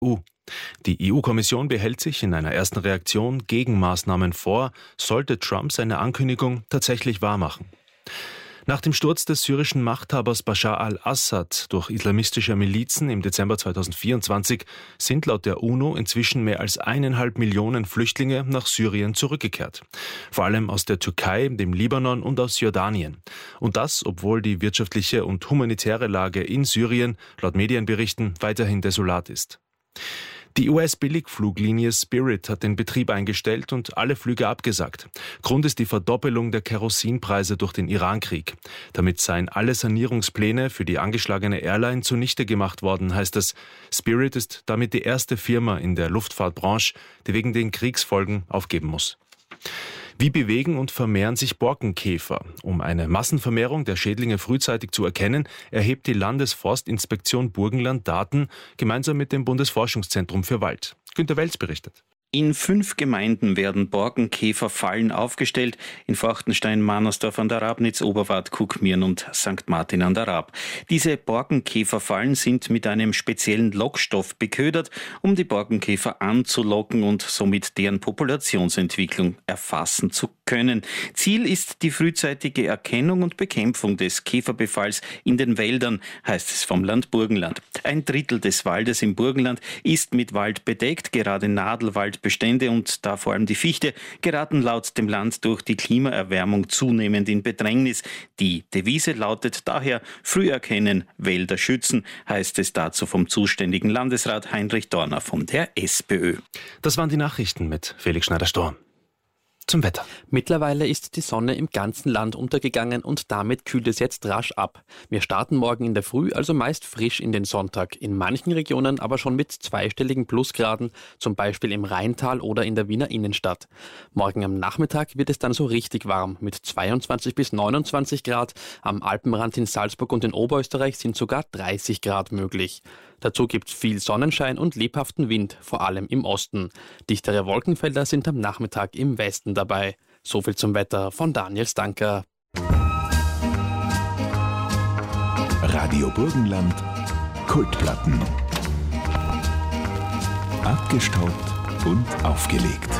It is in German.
EU. Die EU-Kommission behält sich in einer ersten Reaktion Gegenmaßnahmen vor, sollte Trump seine Ankündigung tatsächlich wahrmachen. Nach dem Sturz des syrischen Machthabers Bashar al-Assad durch islamistische Milizen im Dezember 2024 sind laut der UNO inzwischen mehr als 1,5 Millionen Flüchtlinge nach Syrien zurückgekehrt. Vor allem aus der Türkei, dem Libanon und aus Jordanien. Und das, obwohl die wirtschaftliche und humanitäre Lage in Syrien, laut Medienberichten, weiterhin desolat ist. Die US-Billigfluglinie Spirit hat den Betrieb eingestellt und alle Flüge abgesagt. Grund ist die Verdoppelung der Kerosinpreise durch den Irankrieg. Damit seien alle Sanierungspläne für die angeschlagene Airline zunichte gemacht worden, heißt es. Spirit ist damit die erste Firma in der Luftfahrtbranche, die wegen den Kriegsfolgen aufgeben muss. Wie bewegen und vermehren sich Borkenkäfer? Um eine Massenvermehrung der Schädlinge frühzeitig zu erkennen, erhebt die Landesforstinspektion Burgenland Daten gemeinsam mit dem Bundesforschungszentrum für Wald. Günter Welz berichtet. In 5 Gemeinden werden Borkenkäferfallen aufgestellt. In Fachtenstein, Mannersdorf an der Rabnitz, Oberwart, Kuckmirn und St. Martin an der Rab. Diese Borkenkäferfallen sind mit einem speziellen Lockstoff beködert, um die Borkenkäfer anzulocken und somit deren Populationsentwicklung erfassen zu können. Ziel ist die frühzeitige Erkennung und Bekämpfung des Käferbefalls in den Wäldern, heißt es vom Land Burgenland. 1/3 des Waldes im Burgenland ist mit Wald bedeckt, gerade Nadelwald Bestände und da vor allem die Fichte geraten laut dem Land durch die Klimaerwärmung zunehmend in Bedrängnis. Die Devise lautet daher: Früh erkennen, Wälder schützen, heißt es dazu vom zuständigen Landesrat Heinrich Dorner von der SPÖ. Das waren die Nachrichten mit Felix Schneider-Storm. Zum Wetter. Mittlerweile ist die Sonne im ganzen Land untergegangen und damit kühlt es jetzt rasch ab. Wir starten morgen in der Früh also meist frisch in den Sonntag, in manchen Regionen aber schon mit zweistelligen Plusgraden, zum Beispiel im Rheintal oder in der Wiener Innenstadt. Morgen am Nachmittag wird es dann so richtig warm mit 22 bis 29 Grad. Am Alpenrand in Salzburg und in Oberösterreich sind sogar 30 Grad möglich. Dazu gibt's viel Sonnenschein und lebhaften Wind, vor allem im Osten. Dichtere Wolkenfelder sind am Nachmittag im Westen dabei. Soviel zum Wetter von Daniel Stanker. Radio Burgenland, Kultplatten. Abgestaubt und aufgelegt.